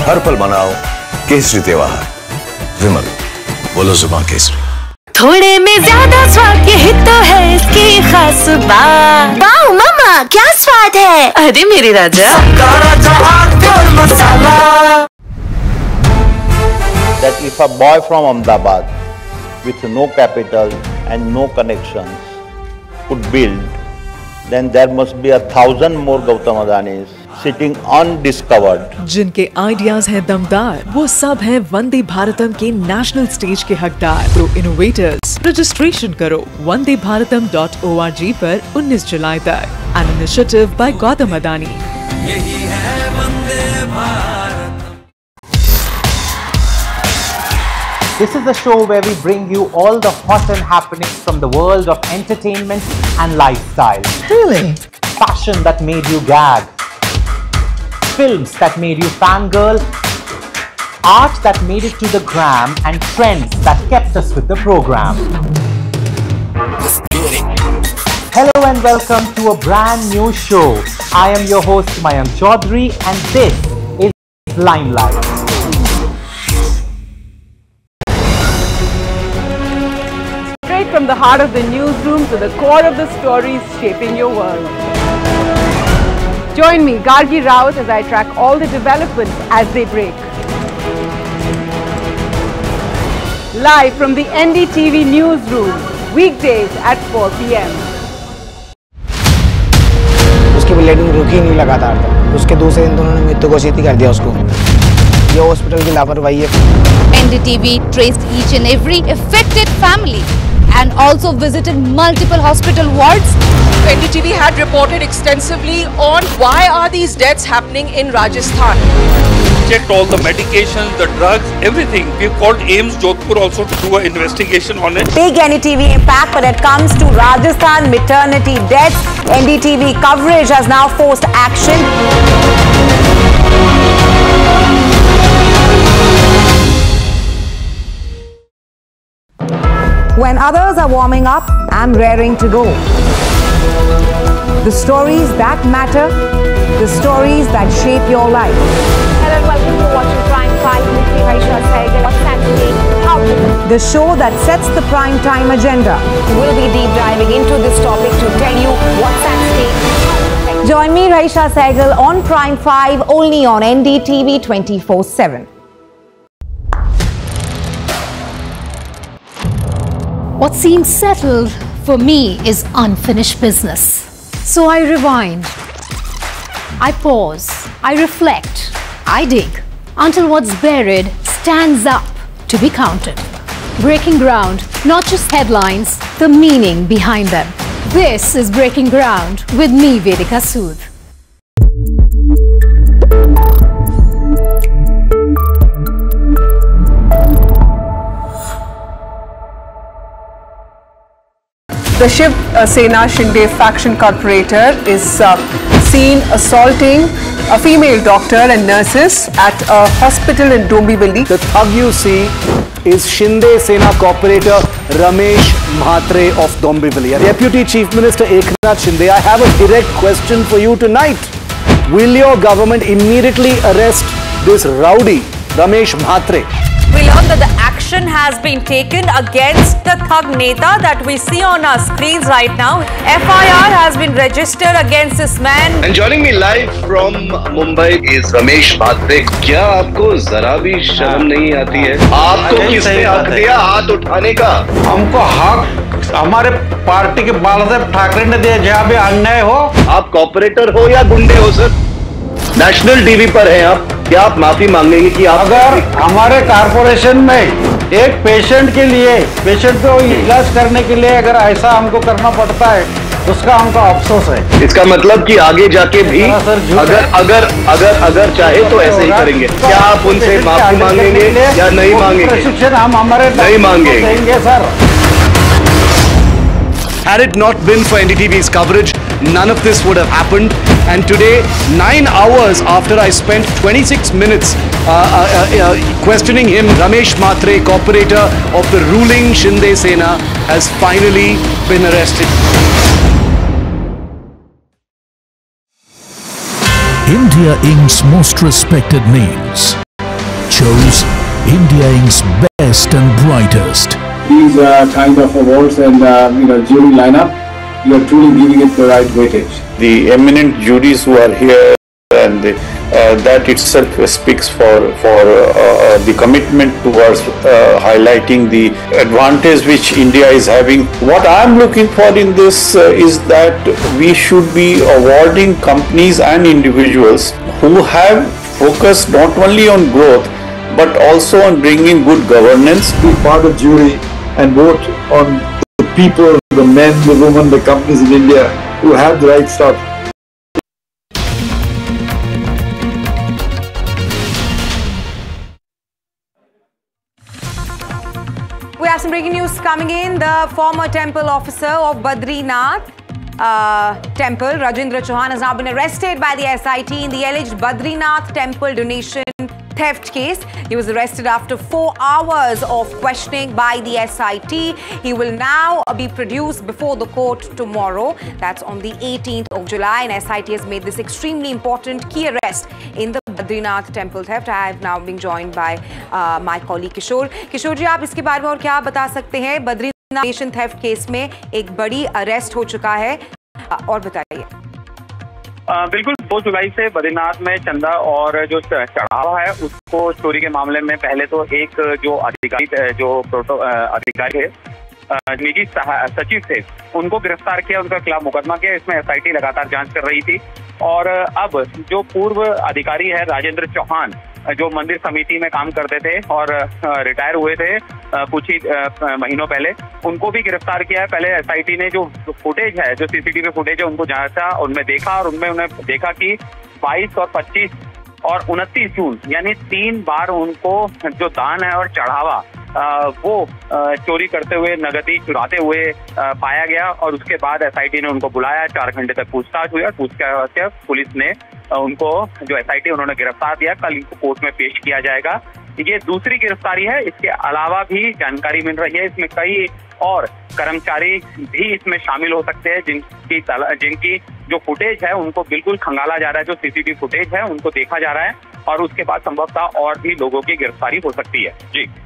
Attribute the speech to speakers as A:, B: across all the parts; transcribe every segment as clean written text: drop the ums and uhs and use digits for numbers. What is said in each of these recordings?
A: हर पल मनाओ केसरी त्योहार। विमल, बोलो जुबान केसरी।
B: थोड़े में ज्यादा स्वाद, यही तो है इसकी खास बात। वाओ मामा, क्या स्वाद है। अरे मेरे राजा, मसाला।
C: That if a boy from Ahmedabad with no capital and no connections could build, then there must be 1,000 more Gautam Adanis sitting undiscovered.
D: जिनके आइडियाज हैं दमदार, वो सब हैं वंदे भारतम के नेशनल स्टेज के हकदार। प्रो इनोवेटर्स रजिस्ट्रेशन करो wandebharatam.org पर 19 जुलाई तक। An initiative by Gautam Adani. यही है Vande Bharat.
E: This is the show where we bring you all the hot and happenings from the world of entertainment and lifestyle.
D: Really?
E: Fashion that made you gag. Films that made you fangirl. Art that made it to the gram, and trends that kept us with the program. Hello and welcome to a brand new show. I am your host Mayank Chaudhary and this is Limelight. Straight from the heart of the newsroom to the core of the stories shaping your world. Join me, Gargi Raut, as I track all the developments as they break. Live from the NDTV newsroom, weekdays at 4 p.m.
F: उसकी bleeding रुकी नहीं लगातार था। उसके दूसरे दिन दोनों ने मृत्यु घोषित कर दिया उसको। ये हॉस्पिटल की लापरवाही है।
G: NDTV traced each and every affected family and also visited multiple hospital wards.
H: NDTV had reported extensively on why are these deaths happening in Rajasthan.
I: Checked all the medications, the drugs, everything. We've called AIIMS Jodhpur also to do an investigation on it.
J: Big NDTV impact when it comes to Rajasthan maternity deaths. NDTV coverage has now forced action. When others are warming up, I'm raring to go. The stories that matter, the stories that shape your life.
K: Hello and welcome to watching Prime 5 with me, Raisha Sehgal. What's happening?
J: The show that sets the prime time agenda.
K: We'll be deep diving into this topic to tell you what's at stake.
J: Join me, Raisha Sehgal, on Prime 5 only on NDTV 24/7.
G: What seems settled for me is unfinished business. So I rewind, I pause, I reflect, I dig until what's buried stands up to be counted. Breaking ground, not just headlines, the meaning behind them. This is Breaking Ground with me, Vedika Sood.
H: The Shiv Sena Shinde faction corporator is seen assaulting a female doctor and nurses at a hospital in Dombivli.
L: The thug you see is Shinde Sena corporator Ramesh Mhatre of Dombivli. Deputy Chief Minister Eknath Shinde, I have a direct question for you tonight. Will your government immediately arrest this rowdy Ramesh Mhatre?
J: We learned that the action has been taken against the thug neta that we see on our screens right now. FIR has been registered against this man.
M: And joining me live from Mumbai is Ramesh Mhatre. क्या आपको जरा भी शर्म नहीं आती है? आपको किसने हक दिया हाथ उठाने का?
N: हमको हक हमारे पार्टी के बालासाहेब ठाकरे ने दिया जहाँ भी अन्याय हो।
M: आप कॉर्पोरेटर हो या गुंडे हो सर? नेशनल टीवी पर हैं आप। क्या आप माफी मांगेंगे कि आप
N: अगर हमारे कारपोरेशन में एक पेशेंट के लिए पेशेंट को इलाज करने के लिए अगर ऐसा हमको करना पड़ता है तो उसका हमको अफसोस है।
M: इसका मतलब कि आगे जाके भी अगर चाहे तो ऐसे ही करेंगे। क्या आप उनसे माफी मांगेंगे या नहीं मांगेंगे?
N: प्रशिक्षण हम हमारे
M: नहीं मांगेंगे
N: sir.
L: Had it not been for NDTV's coverage, none of this would have happened. And today, 9 hours after I spent 26 minutes questioning him, Ramesh Mhatre, corporator of the ruling Shinde Sena, has finally been arrested.
O: India Inc.'s most respected names. shows India Inc.'s best and brightest.
P: These kind of awards and jury lineup, you are truly giving it the right weightage.
C: The eminent juries who are here, and that itself speaks for the commitment towards highlighting the advantage which India is having. What I am looking for in this is that we should be awarding companies and individuals who have focused not only on growth but also on bringing good governance.
P: Be part of jury and vote on the people, the men, the women, the companies in India who have the right stuff.
J: We have some breaking news coming in. The former temple officer of Badrinath temple, Rajendra Chauhan, has now been arrested by the SIT in the alleged Badrinath temple donation theft case. He was arrested after 4 hours of questioning by the SIT. He will now be produced before the court tomorrow. That's on the 18th of July. And SIT has made this extremely important key arrest in the Badrinath temple theft. I have now been joined by my colleague Kishore. Kishore ji, आप इसके बारे में और क्या बता सकते हैं? Badrinath donation theft case में एक बड़ी अरेस्ट हो चुका है, और बताइए।
Q: बिल्कुल 2 जुलाई से बद्रीनाथ में चंदा और जो चढ़ावा है उसको चोरी के मामले में पहले तो एक जो अधिकारी थे, निजी सचिव थे, उनको गिरफ्तार किया, उनके खिलाफ मुकदमा किया। इसमें SIT लगातार जांच कर रही थी। और अब जो पूर्व अधिकारी है राजेंद्र चौहान, जो मंदिर समिति में काम करते थे और रिटायर हुए थे कुछ ही महीनों पहले, उनको भी गिरफ्तार किया है। पहले SIT ने जो फुटेज है, जो CCTV फुटेज है, उनको जांचा, उनमें देखा और उनमें उन्हें देखा कि 22 और 25 और 29 जून यानी 3 बार उनको जो दान है और चढ़ावा वो चोरी करते हुए, नगदी चुराते हुए पाया गया। और उसके बाद SIT ने उनको बुलाया, 4 घंटे तक पूछताछ हुई। पूछताछ के पुलिस ने उनको, जो SIT, उन्होंने गिरफ्तार दिया। कल इनको कोर्ट में पेश किया जाएगा। ये दूसरी गिरफ्तारी है। इसके अलावा भी जानकारी मिल रही है इसमें कई और कर्मचारी भी इसमें शामिल हो सकते हैं, जिनकी जो फुटेज है उनको बिल्कुल खंगाला जा रहा है। जो CCTV फुटेज है उनको देखा जा रहा है और उसके बाद संभवतः और भी लोगों की गिरफ्तारी हो सकती है।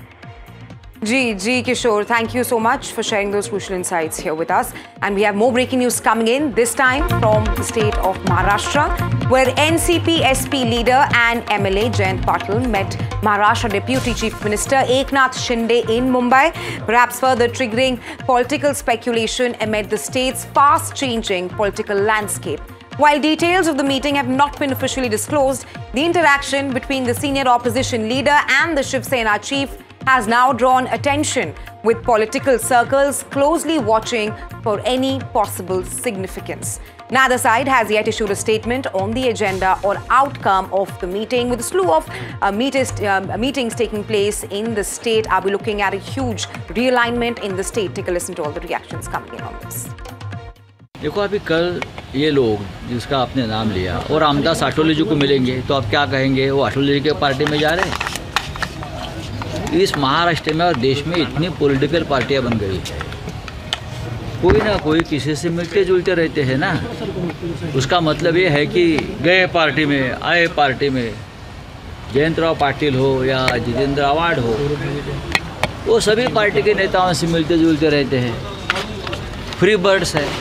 J: जी, Kishore, thank you so much for sharing those crucial insights here with us. And we have more breaking news coming in, this time from the state of Maharashtra, where NCP SP leader and MLA Jayant Patil met Maharashtra Deputy Chief Minister Eknath Shinde in Mumbai, perhaps further triggering political speculation amid the state's fast-changing political landscape. While details of the meeting have not been officially disclosed, the interaction between the senior opposition leader and the Shiv Sena chief has now drawn attention, with political circles closely watching for any possible significance. Neither side has yet issued a statement on the agenda or outcome of the meeting. With a slew of meetings taking place in the state, are we looking at a huge realignment in the state? Take a listen to all the reactions coming in on this.
R: देखो, अभी कल ये लोग जिसका आपने नाम लिया और रामदास आठवले जी को मिलेंगे, तो आप क्या कहेंगे? वो आठवले जी के पार्टी में जा रहे हैं। इस महाराष्ट्र में और देश में इतनी पॉलिटिकल पार्टियां बन गई है, कोई ना कोई किसी से मिलते जुलते रहते हैं ना। उसका मतलब ये है कि गए पार्टी में, आए पार्टी में, जयंतराव पाटिल हो या जितेंद्र आव्हाड हो, वो सभी पार्टी के नेताओं से मिलते जुलते रहते हैं। फ्री बर्ड्स है,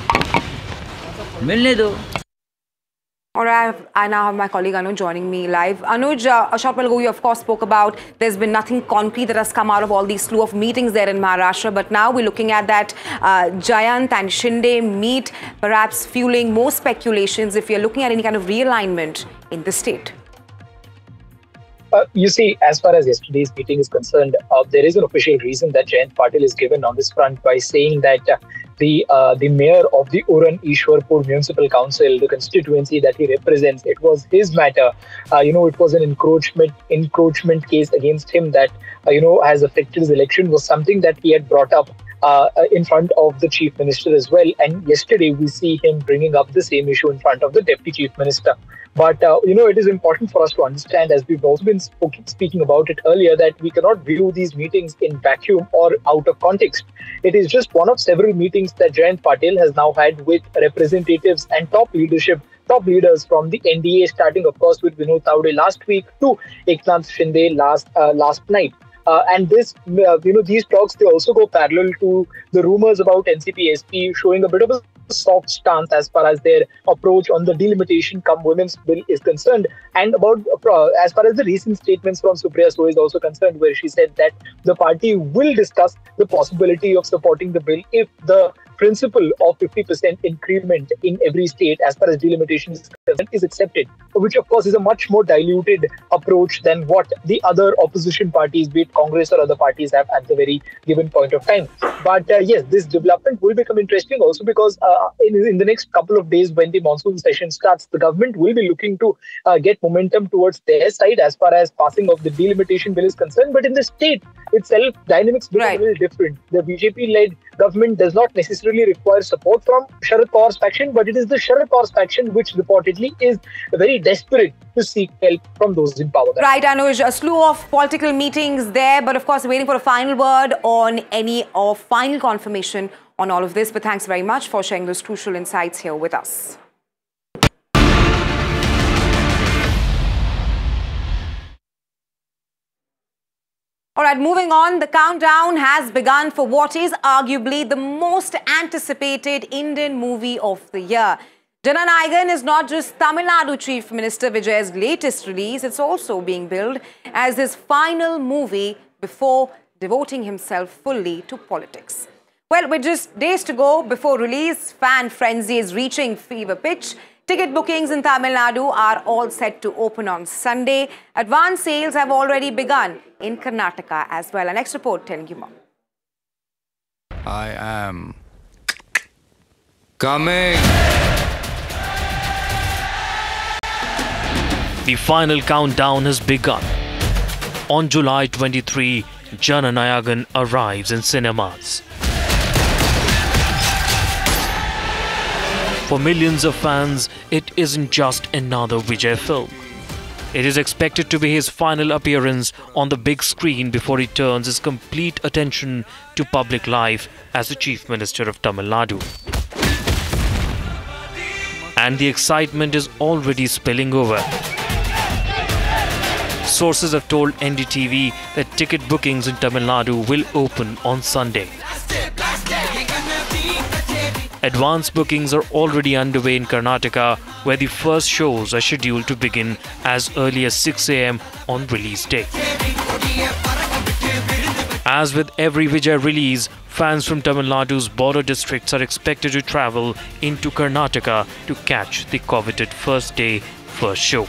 R: मिलने दो।
J: All right, I now have my colleague Anuj joining me live. Anuj, a short while ago you of course spoke about there's been nothing concrete that has come out of all these slew of meetings there in Maharashtra, but now we're looking at that Jayant and Shinde meet, perhaps fueling more speculations if you're looking at any kind of realignment in the state.
S: You see, as far as yesterday's meeting is concerned, there is an official reason that Jayant Patil is given on this front by saying that the mayor of the Uran Ishwarpur Municipal Council, the constituency that he represents, it was his matter. It was an encroachment case against him that has affected his election, was something that he had brought up in front of the Chief Minister as well. And yesterday we see him bringing up the same issue in front of the Deputy Chief Minister. But, it is important for us to understand, as we've also been speaking about it earlier, that we cannot view these meetings in vacuum or out of context. It is just one of several meetings that Jayant Patil has now had with representatives and top leadership top leaders from the NDA, starting, of course, with Vinod Tawde last week to Eknath Shinde last night. And this, these talks, they also go parallel to the rumors about NCP-SP showing a bit of a soft stance as far as their approach on the delimitation come women's bill is concerned, and about as far as the recent statements from Supriya Sue is also concerned, where she said that the party will discuss the possibility of supporting the bill if the principle of 50% increment in every state as far as delimitation is accepted, which of course is a much more diluted approach than what the other opposition parties, be it Congress or other parties, have at the very given point of time. But yes, this development will become interesting also because in the next couple of days when the monsoon session starts, the government will be looking to get momentum towards their side as far as passing of the delimitation bill is concerned. But in the state itself, dynamics become a little different. The BJP-led government does not necessarily require support from Sharad Pawar's faction, but it is the Sharad Pawar's faction which reportedly is very desperate to seek help from those in power.
J: Right, Anuj, a slew of political meetings there, but of course waiting for a final word on any of final confirmation on all of this. But thanks very much for sharing those crucial insights here with us. All right, moving on, the countdown has begun for what is arguably the most anticipated Indian movie of the year. Jananayagan is not just Tamil Nadu Chief Minister Vijay's latest release, it's also being billed as his final movie before devoting himself fully to politics. Well, with just days to go before release, fan frenzy is reaching fever pitch. Ticket bookings in Tamil Nadu are all set to open on Sunday. Advance sales have already begun in Karnataka as well. Our next report telling you more.
T: I am coming.
U: The final countdown has begun. On July 23, Jananayagan arrives in cinemas. For millions of fans, it isn't just another Vijay film. It is expected to be his final appearance on the big screen before he turns his complete attention to public life as the Chief Minister of Tamil Nadu. And the excitement is already spilling over. Sources have told NDTV that ticket bookings in Tamil Nadu will open on Sunday. Advance bookings are already underway in Karnataka, where the first shows are scheduled to begin as early as 6 AM on release day. As with every Vijay release, fans from Tamil Nadu's border districts are expected to travel into Karnataka to catch the coveted first day, first show.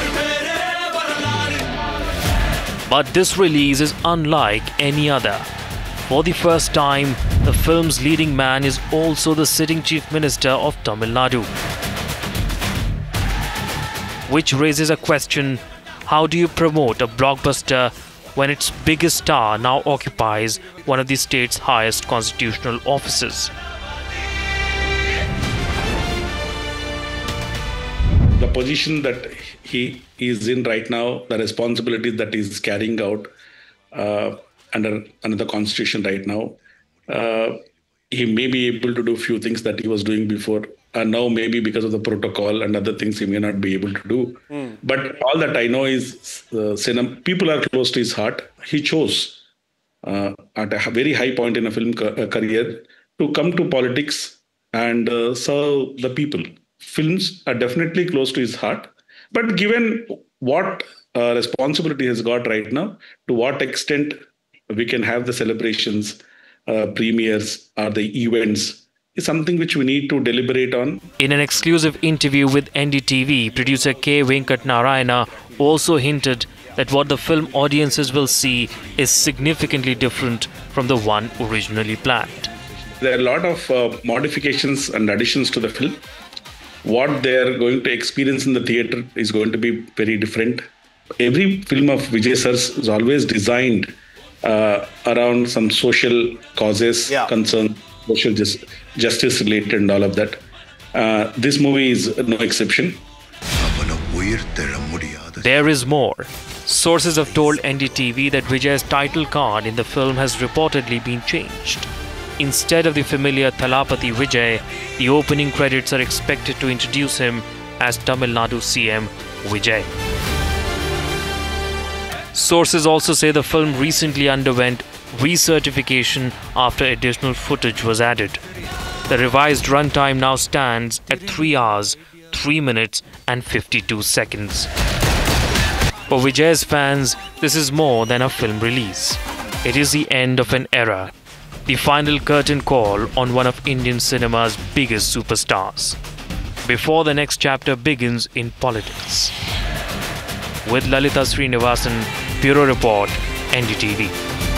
U: But this release is unlike any other. For the first time, the film's leading man is also the sitting Chief Minister of Tamil Nadu. Which raises a question: how do you promote a blockbuster when its biggest star now occupies one of the state's highest constitutional offices?
V: The position that he is in right now, the responsibilities that he is carrying out under the constitution right now, he may be able to do a few things that he was doing before, and now maybe because of the protocol and other things he may not be able to do. But all that I know is people are close to his heart. He chose at a very high point in a film career to come to politics and serve the people. Films are definitely close to his heart, but given what responsibility he has got right now, to what extent we can have the celebrations, premieres, or the events, is something which we need to deliberate on.
U: In an exclusive interview with NDTV, producer K. Venkat Narayana also hinted that what the film audiences will see is significantly different from the one originally planned.
V: There are a lot of modifications and additions to the film. What they are going to experience in the theatre is going to be very different. Every film of Vijay Sir's is always designed around some social causes, concerns, social justice related and all of that. This movie is no exception.
U: There is more. Sources have told NDTV that Vijay's title card in the film has reportedly been changed. Instead of the familiar Thalapathy Vijay, the opening credits are expected to introduce him as Tamil Nadu CM Vijay. Sources also say the film recently underwent recertification after additional footage was added. The revised runtime now stands at 3 hours, 3 minutes and 52 seconds. For Vijay's fans, this is more than a film release. It is the end of an era, the final curtain call on one of Indian cinema's biggest superstars, before the next chapter begins in politics. With Lalita Srinivasan, Bureau Report, NDTV.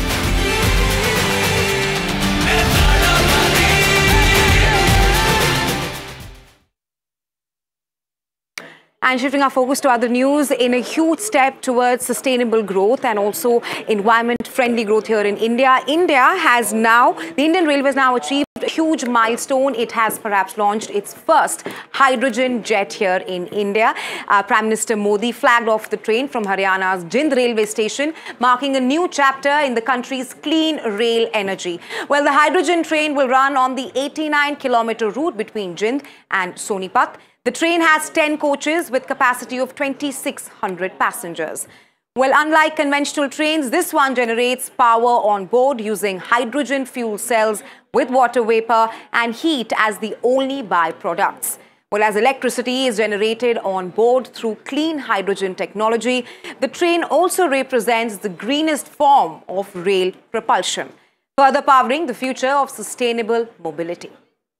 J: And shifting our focus to other news, in a huge step towards sustainable growth and also environment-friendly growth here in India, the Indian Railways now achieved a huge milestone. It has perhaps launched its first hydrogen jet here in India. Prime Minister Modi flagged off the train from Haryana's Jind railway station, marking a new chapter in the country's clean rail energy. Well, the hydrogen train will run on the 89-kilometer route between Jind and Sonipat. The train has 10 coaches with capacity of 2,600 passengers. Well, unlike conventional trains, this one generates power on board using hydrogen fuel cells with water vapor and heat as the only byproducts. Well, as electricity is generated on board through clean hydrogen technology, the train also represents the greenest form of rail propulsion, further powering the future of sustainable mobility.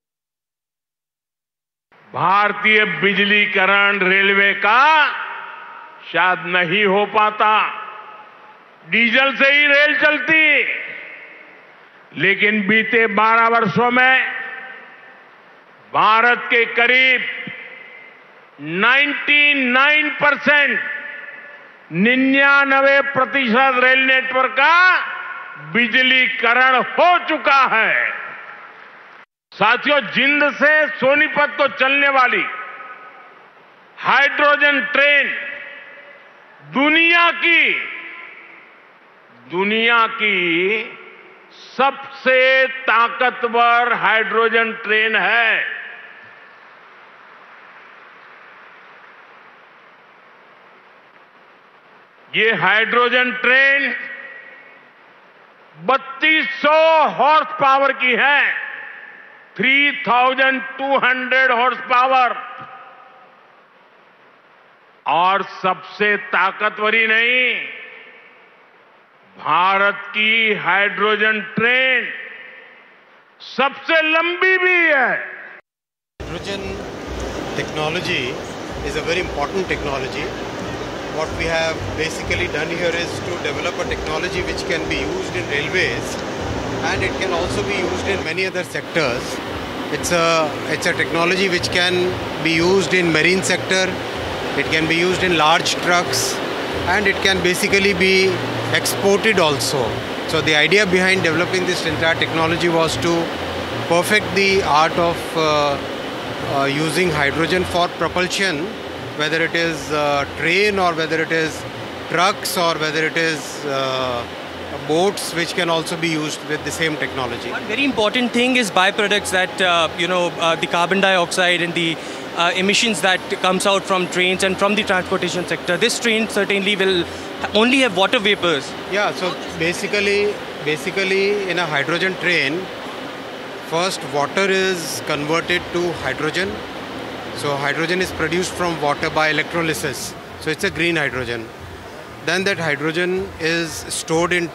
A: भारतीय बिजलीकरण railway का शायद नहीं हो पाता, diesel से ही rail चलती, लेकिन बीते 12 वर्षों में भारत के करीब 99% रेल नेटवर्क का बिजलीकरण हो चुका है। साथियों, जिंद से सोनीपत को चलने वाली हाइड्रोजन ट्रेन दुनिया की सबसे ताकतवर हाइड्रोजन ट्रेन है। ये हाइड्रोजन ट्रेन 3200 हॉर्स पावर की है, 3200 हॉर्स पावर, और सबसे ताकतवर ही नहीं, भारत की हाइड्रोजन ट्रेन सबसे लंबी भी है।
T: Hydrogen technology is a very important technology. What we have basically done here is to develop a technology which can be used in railways, and it can also be used in many other sectors. It's a technology which can be used in marine sector, it can be used in large trucks, and it can basically be exported also. So the idea behind developing this entire technology was to perfect the art of using hydrogen for propulsion, whether it is train or whether it is trucks or whether it is boats, which can also be used with the same technology.
W: One very important thing is byproducts that, the carbon dioxide and the emissions that comes out from trains and from the transportation sector. This train certainly will only have water vapors.
T: Yeah, so basically in a hydrogen train, first water is converted to hydrogen. So hydrogen is produced from water by electrolysis. So it's a green hydrogen. Then that hydrogen is stored in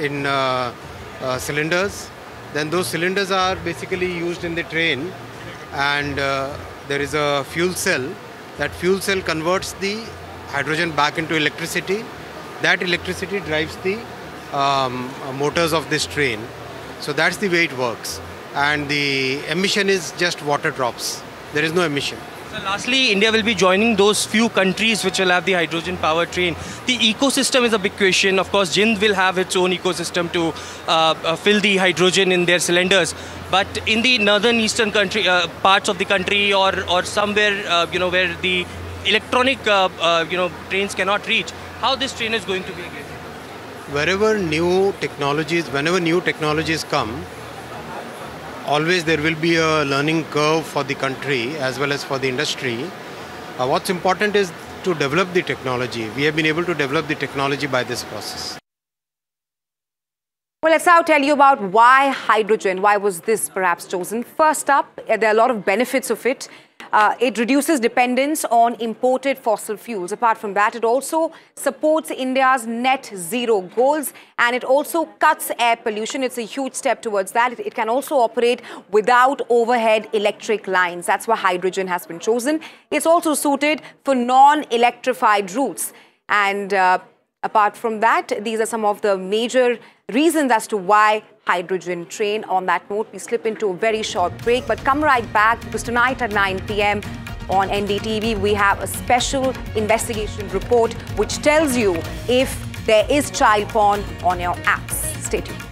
T: cylinders. Then those cylinders are basically used in the train, and there is a fuel cell. That fuel cell converts the hydrogen back into electricity. That electricity drives the motors of this train. So that's the way it works. And the emission is just water drops. There is no emission.
W: So lastly, India will be joining those few countries which will have the hydrogen power train. The ecosystem is a big question. Of course, Jind will have its own ecosystem to fill the hydrogen in their cylinders. But in the northern eastern country, parts of the country, or somewhere where the electronic trains cannot reach, how this train is going to be again?
T: Whenever new technologies come, always there will be a learning curve for the country as well as for the industry. What's important is to develop the technology. We have been able to develop the technology by this process.
J: Well, let's now tell you about why hydrogen. Why was this perhaps chosen? First up, there are a lot of benefits of it. It reduces dependence on imported fossil fuels. Apart from that, it also supports India's net zero goals, and it also cuts air pollution. It's a huge step towards that. It can also operate without overhead electric lines. That's why hydrogen has been chosen. It's also suited for non-electrified routes. And apart from that, these are some of the major reasons as to why hydrogen train. On that note, we slip into a very short break, but come right back because tonight at 9 p.m. on NDTV, we have a special investigation report which tells you if there is child porn on your apps. Stay tuned.